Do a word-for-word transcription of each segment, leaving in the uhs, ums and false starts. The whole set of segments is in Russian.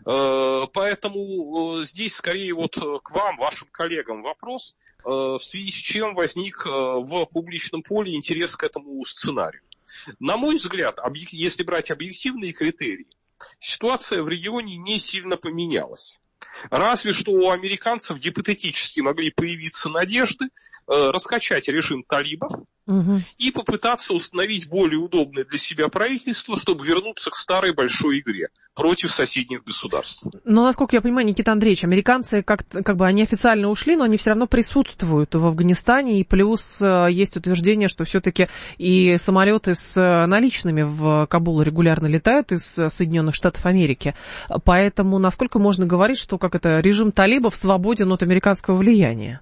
Поэтому здесь скорее вот к вам, вашим коллегам вопрос, в связи с чем возник в публичном поле интерес к этому сценарию. На мой взгляд, если брать объективные критерии, ситуация в регионе не сильно поменялась. Разве что у американцев гипотетически могли появиться надежды э, раскачать режим талибов угу. и попытаться установить более удобное для себя правительство, чтобы вернуться к старой большой игре против соседних государств. Но, насколько я понимаю, Никита Андреевич, американцы, как, как бы они официально ушли, но они все равно присутствуют в Афганистане, и плюс есть утверждение, что все-таки и самолеты с наличными в Кабул регулярно летают из Соединенных Штатов Америки. Поэтому насколько можно говорить, что как это, режим талибов свободен от американского влияния?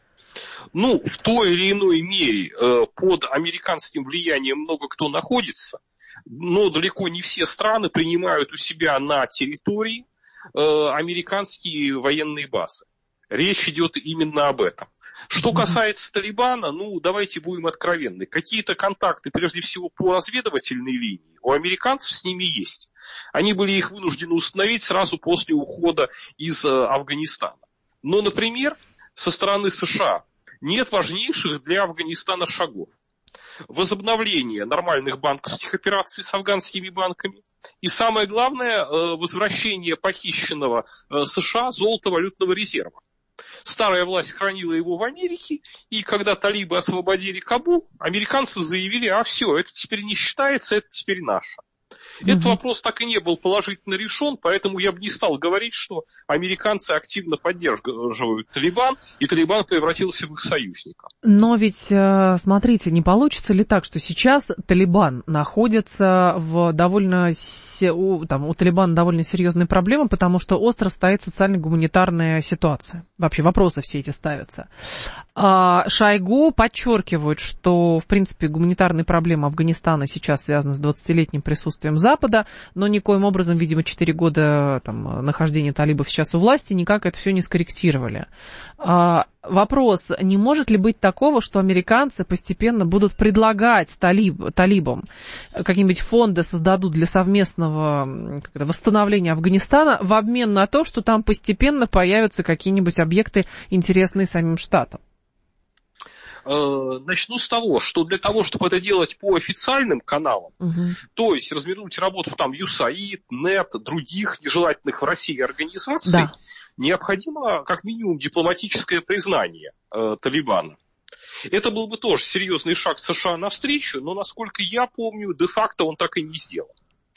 Ну, в той или иной мере э, под американским влиянием много кто находится, но далеко не все страны принимают у себя на территории э, американские военные базы. Речь идет именно об этом. Что касается Талибана, ну, давайте будем откровенны. Какие-то контакты, прежде всего, по разведывательной линии у американцев с ними есть. Они были их вынуждены установить сразу после ухода из э, Афганистана. Но, например, со стороны США нет важнейших для Афганистана шагов. Возобновление нормальных банковских операций с афганскими банками и, самое главное, возвращение похищенного США золотовалютного резерва. Старая власть хранила его в Америке, и когда талибы освободили Кабул, американцы заявили, а все, это теперь не считается, это теперь наше. Этот вопрос так и не был положительно решен, поэтому я бы не стал говорить, что американцы активно поддерживают Талибан, и Талибан превратился в их союзника. Но ведь, смотрите, не получится ли так, что сейчас Талибан находится в довольно... Там, у Талибана довольно серьезные проблемы, потому что остро стоит социально-гуманитарная ситуация. Вообще вопросы все эти ставятся. А Шойгу подчеркивают, что, в принципе, гуманитарные проблемы Афганистана сейчас связаны с двадцатилетним присутствием Запада, но никоим образом, видимо, четыре года там, нахождения талибов сейчас у власти никак это все не скорректировали. А, вопрос, не может ли быть такого, что американцы постепенно будут предлагать талиб, талибам какие-нибудь фонды создадут для совместного как-то, восстановления Афганистана в обмен на то, что там постепенно появятся какие-нибудь объекты, интересные самим штатам? Начну с того, что для того, чтобы это делать по официальным каналам, угу. то есть развернуть работу там ю саид, нет, других нежелательных в России организаций, да. необходимо как минимум дипломатическое признание э, Талибана. Это был бы тоже серьезный шаг США навстречу, но, насколько я помню, де-факто он так и не сделал.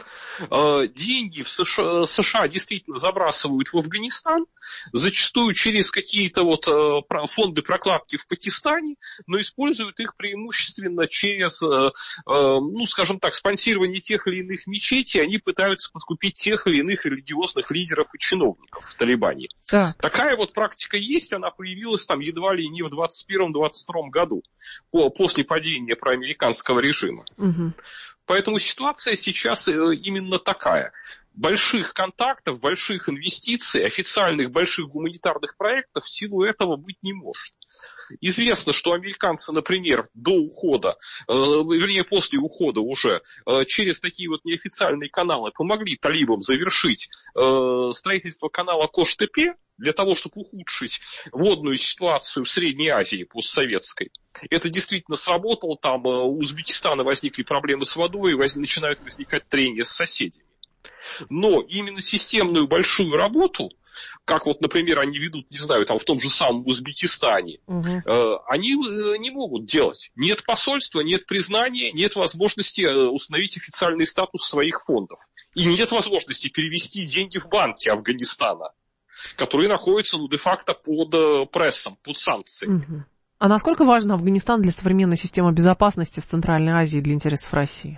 Деньги в США, США действительно забрасывают в Афганистан, зачастую через какие-то вот фонды прокладки в Пакистане, но используют их преимущественно через, ну, скажем так, спонсирование тех или иных мечетей. Они пытаются подкупить тех или иных религиозных лидеров и чиновников в Талибане. Так. Такая вот практика есть, она появилась там едва ли не в двадцать первом — двадцать втором году, после падения проамериканского режима. Угу. Поэтому ситуация сейчас именно такая. Больших контактов, больших инвестиций, официальных больших гуманитарных проектов в силу этого быть не может. Известно, что американцы, например, до ухода, э, вернее, после ухода уже, э, через такие вот неофициальные каналы помогли талибам завершить э, строительство канала Кош-Тепе для того, чтобы ухудшить водную ситуацию в Средней Азии постсоветской. Это действительно сработало, там у Узбекистана возникли проблемы с водой, воз... начинают возникать трения с соседями. Но именно системную большую работу, как вот, например, они ведут, не знаю, там в том же самом Узбекистане, угу. э, они э, не могут делать. Нет посольства, нет признания, нет возможности э, установить официальный статус своих фондов. И нет возможности перевести деньги в банки Афганистана, которые находятся, ну, де-факто под э, прессом, под санкциями. Угу. А насколько важен Афганистан для современной системы безопасности в Центральной Азии и для интересов России?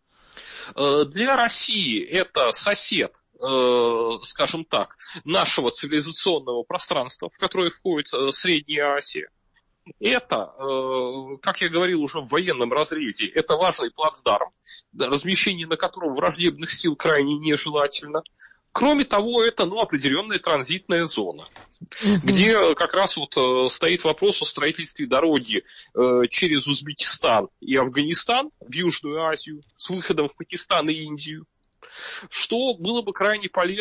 Для России это сосед, скажем так, нашего цивилизационного пространства, в которое входит Средняя Азия. Это, как я говорил уже в военном разрезе, это важный плацдарм, размещение на котором враждебных сил крайне нежелательно. Кроме того, это, ну, определенная транзитная зона, угу. где как раз вот э, стоит вопрос о строительстве дороги э, через Узбекистан и Афганистан в Южную Азию с выходом в Пакистан и Индию, что было бы крайне полезно